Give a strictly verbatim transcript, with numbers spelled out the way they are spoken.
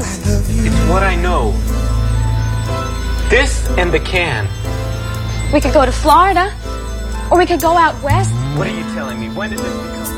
It's what I know. This and the can. We could go to Florida, or we could go out west. What are you telling me? When did this become?